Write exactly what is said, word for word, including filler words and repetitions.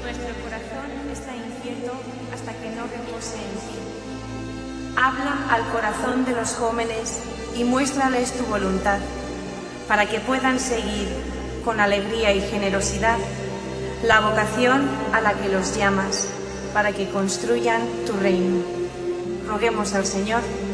Nuestro corazón está inquieto hasta que no repose en ti. Habla al corazón de los jóvenes y muéstrales tu voluntad, para que puedan seguir con alegría y generosidad la vocación a la que los llamas, para que construyan tu reino. Roguemos al Señor